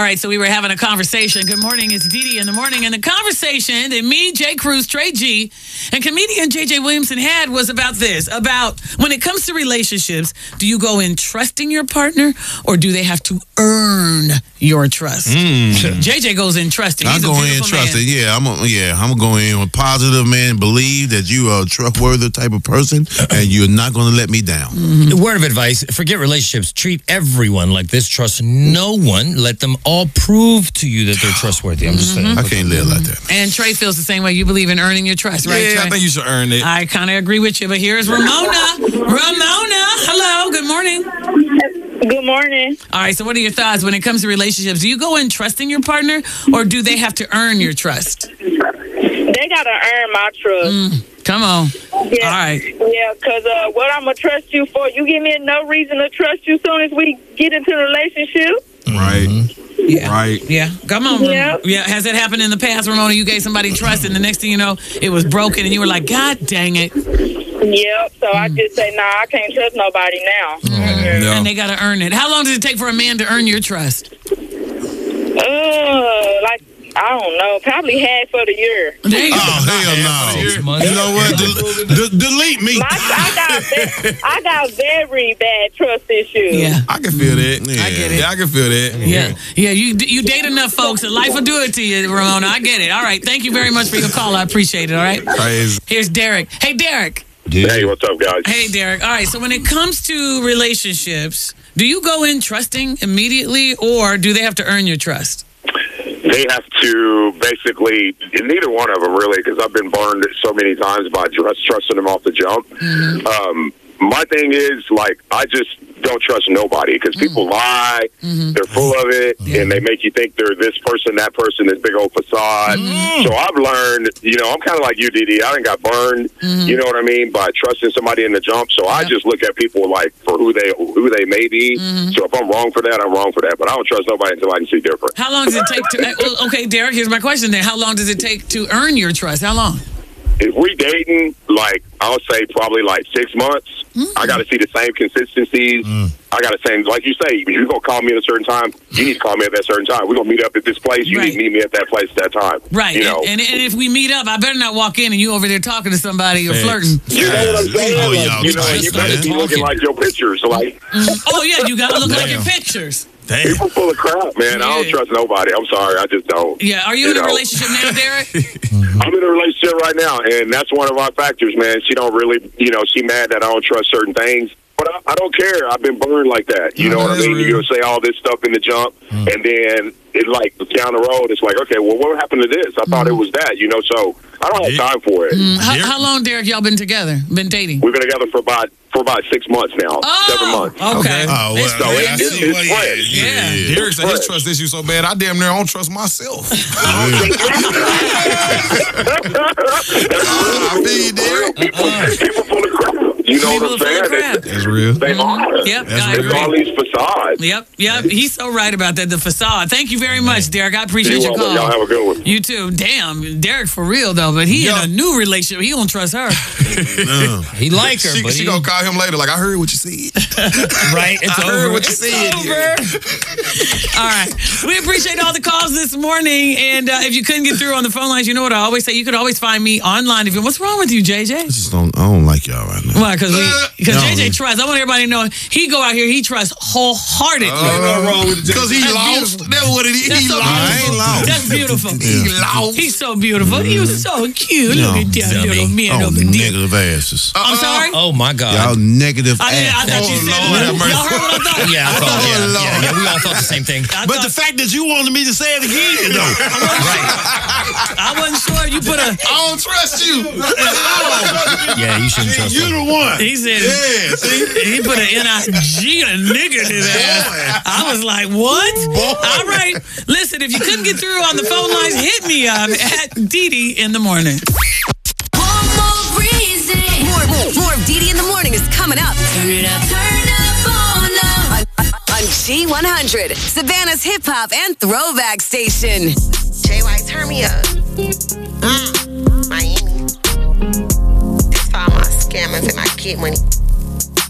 right, so we were having a conversation. Good morning, it's Dee in the morning. And the conversation that me, Jay Cruz, Trey G, and comedian JJ Williamson had was about this. About when it comes to relationships, do you go in trusting your partner or do they have to earn your trust? JJ goes in trusting. I go in trusting. Yeah, I'm gonna go in with positive, man. Believe that you are a trustworthy type of person and you're not gonna let me down. Word of advice, forget relationships. Treat everyone like this. Trust no one. Let them all prove to you that they're trustworthy. I'm just saying. I can't live like that. And Trey feels the same way. You believe in earning your trust, right, Yeah, Trey? I think you should earn it. I kind of agree with you, but here's Ramona. Ramona, hello, good morning. Good morning. All right, so what are your thoughts when it comes to relationships? Do you go in trusting your partner or do they have to earn your trust? They got to earn my trust. Come on. Yeah. All right. Yeah, because what I'm going to trust you for, you give me no reason to trust you as soon as we get into a relationship. Right. Yeah. Right. Yeah. Come on. Yeah. Yeah. Has it happened in the past, Ramona? You gave somebody trust and the next thing you know, it was broken and you were like, God dang it. Yep. So I just say, nah, I can't trust nobody now. Yeah. And they got to earn it. How long does it take for a man to earn your trust? Like, I don't know, probably half of the year. There you go. Oh, hell no. You know what? Delete me. I got very bad trust issues. Yeah. I can feel that. Yeah. I get it. Yeah, I can feel that. Yeah. Yeah, you date enough folks and life will do it to you, Ramona. I get it. All right. Thank you very much for your call. I appreciate it. All right. Crazy. Here's Derek. Hey, Derek. Hey, what's up, guys? Hey, Derek. All right. So when it comes to relationships, do you go in trusting immediately or do they have to earn your trust? They have to basically, neither one of them really, because I've been burned so many times by trusting them off the jump. My thing is, like, I just don't trust nobody because people lie, they're full of it, and they make you think they're this person, that person, this big old facade. So I've learned, I'm kind of like you, Dee. I done got burned, you know what I mean, by trusting somebody in the jump. So I just look at people like for who they may be. So if I'm wrong for that, I'm wrong for that. But I don't trust nobody until I can see different. How long does it take to... Okay, Derek, here's my question then. How long does it take to earn your trust? How long? If we dating, like, I'll say probably like 6 months. I got to see the same consistencies. I got to say, like you say, if you're going to call me at a certain time, you need to call me at that certain time. We're going to meet up at this place. You need to meet me at that place at that time. Right. And if we meet up, I better not walk in and you over there talking to somebody or flirting. You know what I'm saying? You better be looking like your pictures. Like, oh, yeah, you got to look like your pictures. Damn. People full of crap, man. I don't trust nobody. I'm sorry. I just don't. Yeah. Are you in a relationship now, Derek? I'm in a relationship right now, and that's one of our factors, man. She don't really, she mad that I don't trust certain things. But I don't care. I've been burned like that. You know what I mean? You're going to say all this stuff in the jump, and then it like down the road, it's like, okay, well, what happened to this? I thought it was that, so I don't have time for it. How long, Derek, y'all been together? Been dating? We've been together for about 6 months now. 7 months. Okay. Oh, well, So it's fresh. Yeah. Derek said his trust issue so bad, I damn near don't trust myself. I feel you, Derek. People full of crap. You know what I'm saying? That's real. They are. Yep. It's all these facades. Yep. He's so right about that. The facade. Thank you very much, Derek. I appreciate your call. Y'all have a good one. You too. Damn, Derek for real though. But he in a new relationship. He don't trust her. He like her, but she gonna call him later. Like, I heard what you said. Right? It's I over. heard what you said. All right. We appreciate all the calls this morning. And if you couldn't get through on the phone lines, you know what I always say. You could always find me online. What's wrong with you, JJ? I don't like y'all right now. Why? Because JJ trusts. I want everybody to know he go out here. He trusts wholeheartedly. Because he lost. That's what it is. He lost. I ain't lost. That's beautiful. He lost. He's so beautiful. He was so cute. Look at that little man over there. Negative asses. I'm sorry? Oh, my God. Y'all negative I asses. thought you said Lord, y'all heard what I thought? Yeah, I thought, yeah, we all thought the same thing. But the fact that you wanted me to say it again, though. I wasn't sure you put a... I don't trust you. Yeah, you shouldn't trust You him. the one. He said, he put an N-I-G and a nigga in his ass. I was like, what? All right. Listen, if you couldn't get through on the phone lines, hit me up at Dee in the morning. One more reason. More of Dee in the morning is coming up. Turn it up on G100, Savannah's hip hop and throwback station. JY, turn me up. Miami. That's for all my scammers and my kid money.